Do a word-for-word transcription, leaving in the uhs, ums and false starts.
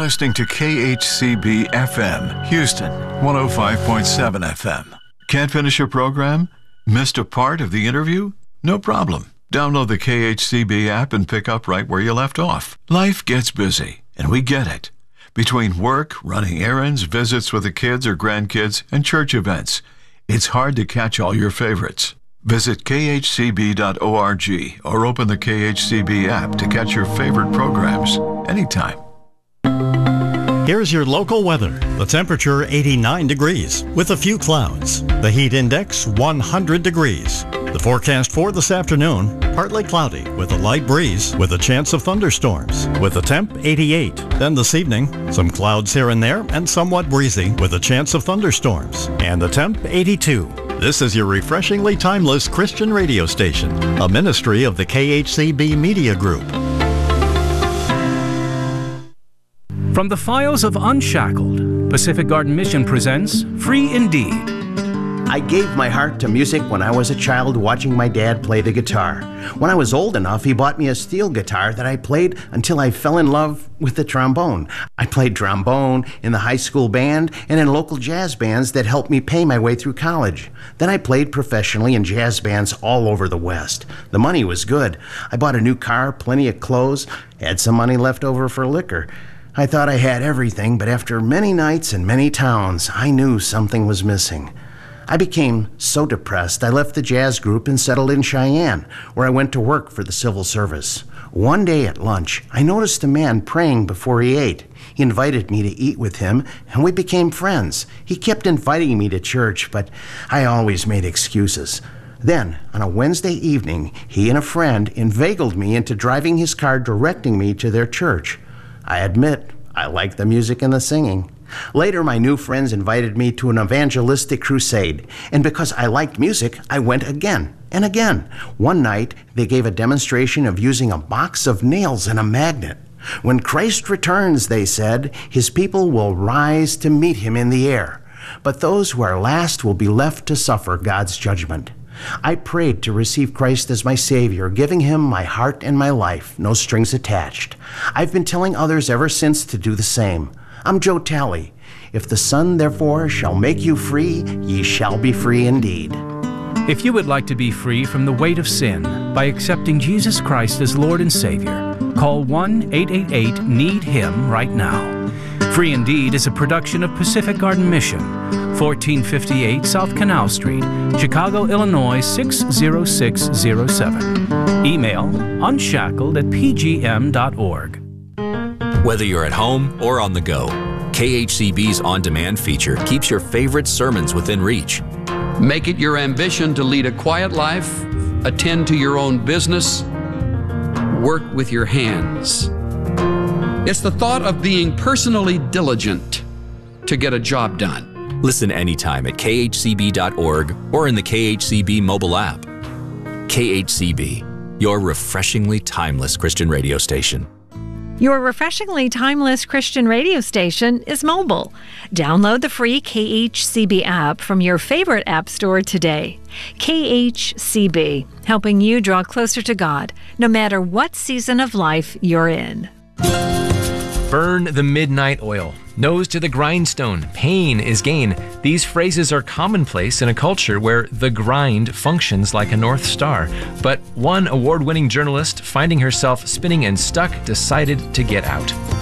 listening to K H C B F M, Houston, one oh five point seven F M. Can't finish your program? Missed a part of the interview? No problem. Download the K H C B app and pick up right where you left off. Life gets busy, and we get it. Between work, running errands, visits with the kids or grandkids, and church events, it's hard to catch all your favorites. Visit K H C B dot org or open the K H C B app to catch your favorite programs anytime. Here's your local weather. The temperature eighty-nine degrees with a few clouds. The heat index one hundred degrees. The forecast for this afternoon, partly cloudy with a light breeze with a chance of thunderstorms with a temp eighty-eight. Then this evening, some clouds here and there and somewhat breezy with a chance of thunderstorms and the temp eighty-two. This is your refreshingly timeless Christian radio station, a ministry of the K H C B Media Group. From the files of Unshackled, Pacific Garden Mission presents Free Indeed. I gave my heart to music when I was a child watching my dad play the guitar. When I was old enough, he bought me a steel guitar that I played until I fell in love with the trombone. I played trombone in the high school band and in local jazz bands that helped me pay my way through college. Then I played professionally in jazz bands all over the West. The money was good. I bought a new car, plenty of clothes, had some money left over for liquor. I thought I had everything, but after many nights and many towns, I knew something was missing. I became so depressed, I left the jazz group and settled in Cheyenne, where I went to work for the civil service. One day at lunch, I noticed a man praying before he ate. He invited me to eat with him, and we became friends. He kept inviting me to church, but I always made excuses. Then, on a Wednesday evening, he and a friend inveigled me into driving his car directing me to their church. I admit, I liked the music and the singing. Later, my new friends invited me to an evangelistic crusade, and because I liked music, I went again and again. One night, they gave a demonstration of using a box of nails and a magnet. When Christ returns, they said, his people will rise to meet him in the air, but those who are last will be left to suffer God's judgment. I prayed to receive Christ as my Savior, giving him my heart and my life, no strings attached. I've been telling others ever since to do the same. I'm Joe Talley. If the Son, therefore, shall make you free, ye shall be free indeed. If you would like to be free from the weight of sin by accepting Jesus Christ as Lord and Savior, call one eight eight eight need him right now. Free Indeed is a production of Pacific Garden Mission, fourteen fifty-eight South Canal Street, Chicago, Illinois six oh six oh seven. Email unshackled at p g m dot org. Whether you're at home or on the go, K H C B's on-demand feature keeps your favorite sermons within reach. Make it your ambition to lead a quiet life, attend to your own business, work with your hands. It's the thought of being personally diligent to get a job done. Listen anytime at k h c b dot org or in the K H C B mobile app. K H C B, your refreshingly timeless Christian radio station. Your refreshingly timeless Christian radio station is mobile. Download the free K H C B app from your favorite app store today. K H C B, helping you draw closer to God, no matter what season of life you're in. Burn the midnight oil. Nose to the grindstone. Pain is gain. These phrases are commonplace in a culture where the grind functions like a North Star. But one award-winning journalist, finding herself spinning and stuck, decided to get out.